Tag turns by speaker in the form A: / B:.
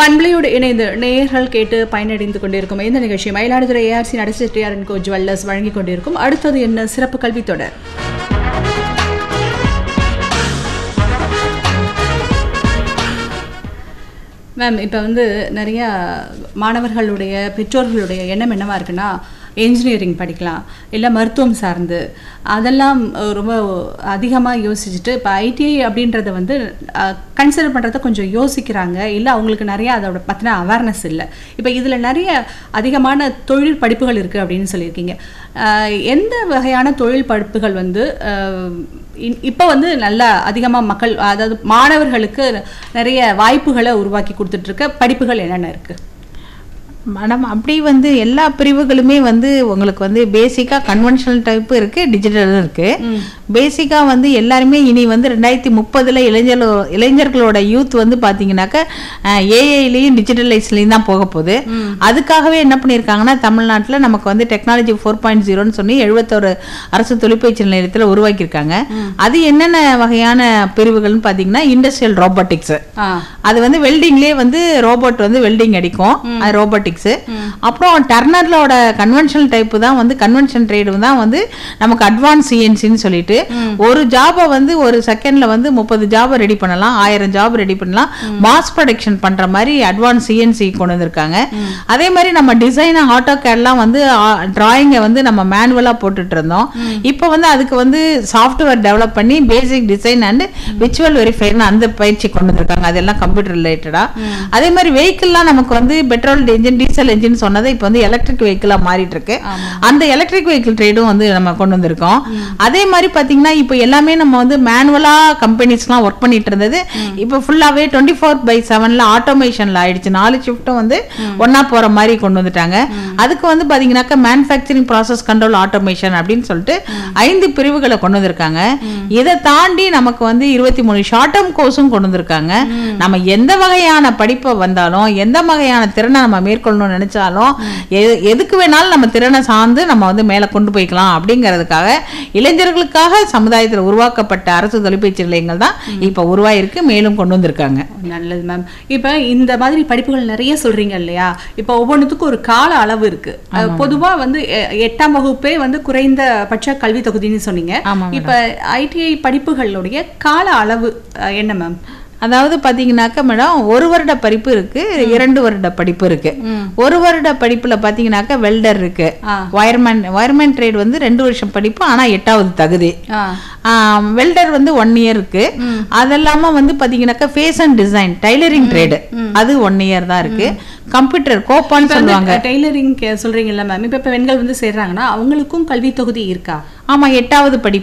A: பண்பலையோடு இணைந்து நேயர்கள் கேட்டு பயனடைந்து கொண்டிருக்கும் இந்த நிகழ்ச்சி Mayiladuthurai ARC நடச்செட்டியார் and go jewellers வழங்கிக் கொண்டிருக்கும் அடுத்தது என்ன சிறப்பு கல்வி தொடர். மேம், இப்போ நிறைய மாணவர்களுடைய பெற்றோர்களுடைய எண்ணம் என்னவா இருக்குன்னா, என்ஜினியரிங் படிக்கலாம், இல்லை மருத்துவம் சார்ந்து அதெல்லாம் ரொம்ப அதிகமாக யோசிச்சுட்டு இப்போ ஐடிஐ அப்படின்றத கன்சிடர் பண்ணுறத கொஞ்சம் யோசிக்கிறாங்க. இல்லை அவங்களுக்கு நிறைய அதோட பற்றின அவேர்னஸ் இல்லை. இப்போ இதில் நிறைய அதிகமான தொழில் படிப்புகள் இருக்குது அப்படின்னு சொல்லியிருக்கீங்க. எந்த வகையான தொழில் படிப்புகள் இப்போ நல்லா அதிகமாக மக்கள், அதாவது மாணவர்களுக்கு நிறைய வாய்ப்புகளை உருவாக்கி கொடுத்துட்ருக்க படிப்புகள் என்னென்ன இருக்குது
B: மேடம்? அப்படி எல்லா பிரிவுகளுமே உங்களுக்கு பேசிக்காக கன்வென்ஷனல் டைப்பு இருக்குது, டிஜிட்டலும் இருக்குது. பேசிக்காக எல்லாருமே இனி 2030 இளைஞர்களோட யூத் பார்த்தீங்கன்னாக்கா ஏஐலையும் டிஜிட்டலைஸ்லையும் தான் போக போகுது. அதுக்காகவே என்ன பண்ணியிருக்காங்கன்னா, தமிழ்நாட்டில் நமக்கு டெக்னாலஜி 4.0ன்னு சொல்லி 71 அரசு தொழிற்பயிற்சி நிலையத்தில் உருவாக்கியிருக்காங்க. அது என்னென்ன வகையான பிரிவுகள்னு பார்த்தீங்கன்னா, இண்டஸ்ட்ரியல் ரோபோட்டிக்ஸ், அது வெல்டிங்லேயே ரோபோட் வெல்டிங் அடிக்கும், அது ரோபோட்டிக்ஸ். அப்புறம் டர்னரோட கன்வென்ஷனல் டைப்பு தான் கன்வென்ஷன் ட்ரேடு தான் நமக்கு அட்வான்ஸ் சிஎன்சின்னு சொல்லிட்டு ஒரு ஜாபை ஒரு செகண்ட்ல 30 ஜாபை ரெடி பண்ணலாம், 1000 ஜாப் ரெடி பண்ணலாம், மாஸ் ப்ரொடக்ஷன் பண்ற மாதிரி அட்வான்ஸ் சிஎன்சி கொண்டு வந்திருக்காங்க. அதே மாதிரி நம்ம டிசைன் ஆட்டோ கேட்லாம் டிராயிங்கை நம்ம மேனுவலா போட்டுட்டு இருந்தோம். இப்போ அதுக்கு சாஃப்ட்வேர் டெவலப் பண்ணி பேசிக் டிசைன் அண்ட் விச்சுவல் வெரிஃபைன்னு அந்த பயிற்சி கொண்டு வந்திருக்காங்க. அதெல்லாம் கம்ப்யூட்டர் ரிலேட்டடா. அதே மாதிரி வெஹிக்கிள்லாம் நமக்கு பெட்ரோல் என்ஜின் டீசல் என்ஜின் சொன்னதை இப்போ எலக்ட்ரிக் வெஹிக்கிளா மாறிட்டு இருக்கு. அந்த எலக்ட்ரிக் வெஹிக்கிள் ட்ரேடும் நம்ம கொண்டு வந்திருக்கோம். அதே மாதிரி பாத்தீங்கன்னா இப்போ எல்லாமே நம்ம மேனுவலா கம்பெனிஸ்லாம் ஒர்க் பண்ணிட்டு இருந்தது இப்போ ஃபுல்லாவே 24/7 ஆட்டோமேஷன்ல ஆயிடுச்சு. 4 ஷிஃப்ட்டும் ஒன்னா போற மாதிரி கொண்டு வந்துட்டாங்க. அதுக்கு பாத்தீங்கன்னாக்கா மேனுஃபேக்சரிங் ப்ராசஸ் கண்ட்ரோல் ஆட்டோமேஷன் அப்படின்னு சொல்லிட்டு 5 பிரிவுகளை கொண்டு வந்திருக்காங்க. இதை தாண்டி நமக்கு 23 ஷார்ட் டேர்ம் கோர்ஸும் கொண்டு வந்திருக்காங்க. நம்ம எந்த வகையான படிப்பை வந்தாலும், எந்த வகையான திறனை நம்ம மேற்கொள்ளணும்னு நினைச்சாலும், எதுக்கு வேணாலும் நம்ம திறனை சார்ந்து நம்ம மேல கொண்டு போய்க்கலாம் அப்படிங்கிறதுக்காக இளைஞர்களுக்காக சமுதாயத்தில் உருவாக்கப்பட்ட அரசு தொலைபேசி நிலையங்கள் தான் இப்ப உருவாயிருக்கு, மேலும் கொண்டு வந்திருக்காங்க.
A: நல்லது மேம். இப்ப இந்த மாதிரி படிப்புகள் நிறைய சொல்றீங்க இல்லையா? இப்ப ஒவ்வொன்றுத்துக்கும் ஒரு கால அளவு இருக்கு. பொதுவா 8ஆம் வகுப்பே குறைந்தபட்ச கல்வி தொகுதின்னு சொன்னீங்க. இப்ப ஐடிஐ படிப்புகளுடைய கால அளவு என்ன மேம்?
B: அதாவது பாத்தீங்கன்னாக்கா மேடம், 1 வருட படிப்பு இருக்கு, 2 வருட படிப்பு இருக்கு. 1 வருட படிப்புல பாத்தீங்கன்னாக்கா வெல்டர் இருக்கு, வயர்மேன் ட்ரேட் 2 வருஷம் படிப்பு, ஆனா 8வது தகுதி. வெல்டர் 1 இயர் இருக்கு. அதெல்லாம பாத்தீங்கன்னாக்கா ஃபேஷன் டிசைன் டைலரிங் ட்ரேடு அது 1 இயர் தான் இருக்கு. கம்ப்யூட்டர் கோப்பான்னு சொல்லுவாங்க.
A: டைலரிங் சொல்றீங்கல்ல மேம், இப்ப பெண்கள் சேர்றாங்கன்னா அவங்களுக்கும் கல்வி தொகுதி இருக்கா?
B: ஆமா, 8வது படிப்பு